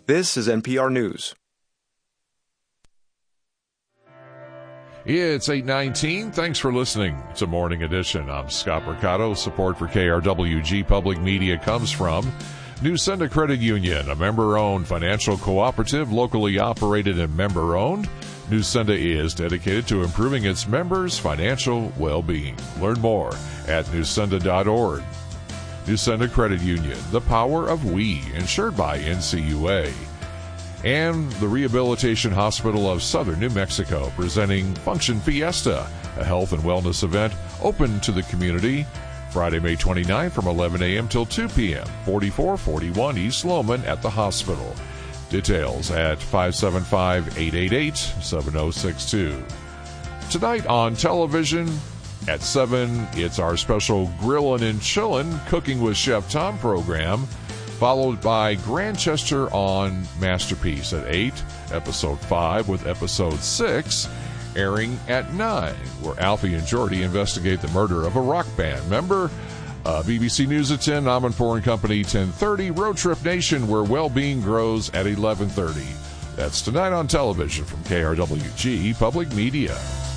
This is NPR News. It's 8:19. Thanks for listening to Morning Edition. I'm Scott Mercado. Support for KRWG Public Media comes from Newsenda Credit Union, a member-owned financial cooperative, locally operated and member-owned. Newsenda is dedicated to improving its members' financial well-being. Learn more at newsenda.org. Newsenda Credit Union, the power of we, insured by NCUA. And the Rehabilitation Hospital of Southern New Mexico, presenting Function Fiesta, a health and wellness event open to the community, Friday, May 29th from 11 a.m. till 2 p.m., 4441 East Lowman at the hospital. Details at 575-888-7062. Tonight on television at 7, it's our special Grillin' and Chillin' Cooking with Chef Tom program, followed by Grantchester on Masterpiece at 8, Episode 5 with Episode 6, airing at 9, where Alfie and Jordy investigate the murder of a rock band member. BBC News at 10, Amanpour & Company, 10:30, Road Trip Nation, where well-being grows at 11:30. That's tonight on television from KRWG Public Media.